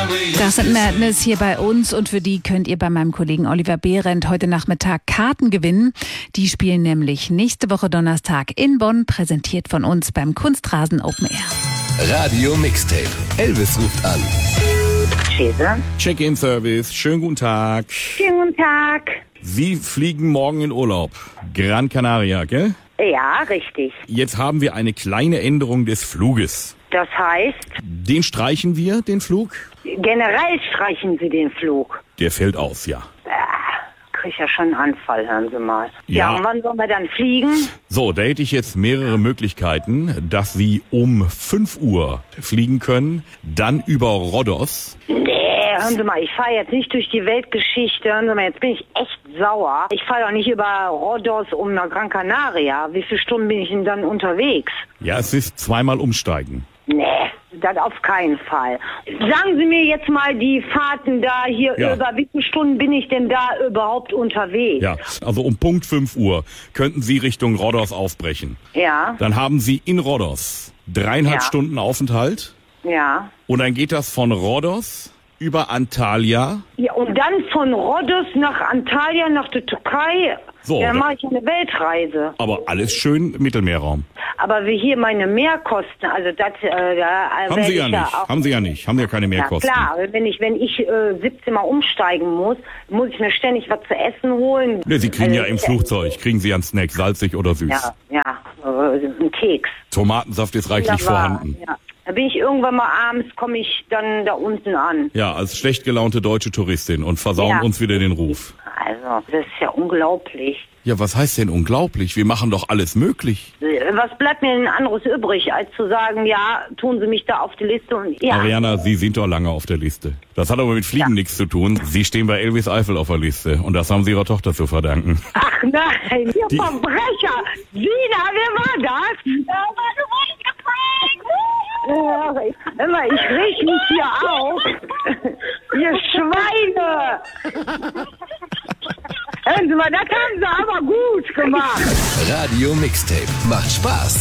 Das sind Madness hier bei uns und für die könnt ihr bei meinem Kollegen Oliver Behrendt heute Nachmittag Karten gewinnen. Die spielen nämlich nächste Woche Donnerstag in Bonn, präsentiert von uns beim Kunstrasen Open Air. Radio Mixtape. Elvis ruft an. Schäse. Check-in-Service. Schönen guten Tag. Schönen guten Tag. Sie fliegen morgen in Urlaub. Gran Canaria, gell? Ja, richtig. Jetzt haben wir eine kleine Änderung des Fluges. Das heißt, Den streichen wir, den Flug? generell streichen Sie den Flug. Der fällt aus, ja. Krieg ja schon einen Anfall, hören Sie mal. Ja. Und wann sollen wir dann fliegen? So, da hätte ich jetzt mehrere Möglichkeiten, dass Sie um 5 Uhr fliegen können, dann über Rhodos. Nee, hören Sie mal, ich fahre jetzt nicht durch die Weltgeschichte. Hören Sie mal, jetzt bin ich echt sauer. Ich fahre doch nicht über Rhodos nach Gran Canaria. Wie viele Stunden bin ich denn dann unterwegs? Ja, es ist zweimal umsteigen. Nee, das auf keinen Fall. Sagen Sie mir jetzt mal die Fahrten da hier Ja. über, wie viele Stunden bin ich denn da überhaupt unterwegs? Ja, also um Punkt 5 Uhr könnten Sie Richtung Rhodos aufbrechen. Ja, Dann haben Sie in Rhodos 3,5 Ja. Stunden Aufenthalt. ja. Und dann geht das von Rhodos über Antalya. Ja, und dann von Rhodos nach Antalya, nach der Türkei. So, Dann da- mache ich eine Weltreise. Aber alles schön Mittelmeerraum. Aber wie hier meine Mehrkosten, also das, da Haben werd Sie ich ja nicht. auch. Haben Sie ja nicht. Haben ja keine Ja Mehrkosten. klar, wenn ich 17 Mal umsteigen muss ich mir ständig was zu essen holen. Ne, Sie kriegen Also, ja im Flugzeug, kriegen Sie einen Snack, salzig oder süß. Ja, ein Keks. Tomatensaft ist reichlich Wunderbar, vorhanden. Ja. Da bin ich irgendwann mal abends, komme ich dann da unten an. Ja, als schlecht gelaunte deutsche Touristin und versauen Ja. uns wieder den Ruf. Also, das ist ja unglaublich. Ja, was heißt denn unglaublich? Wir machen doch alles möglich. Was bleibt mir denn anderes übrig, als zu sagen, ja, tun Sie mich da auf die Liste und ja. Ariana, Sie sind doch lange auf der Liste. Das hat aber mit Fliegen nichts zu tun. Sie stehen bei Elvis Eifel auf der Liste und das haben Sie Ihrer Tochter zu verdanken. Ach nein, ihr Verbrecher! Sina, wer war das? Hör mal, ich reg mich hier auf. Ihr Schweine! Hören Sie mal, das haben Sie aber gut gemacht. Radio Mixtape. Macht Spaß.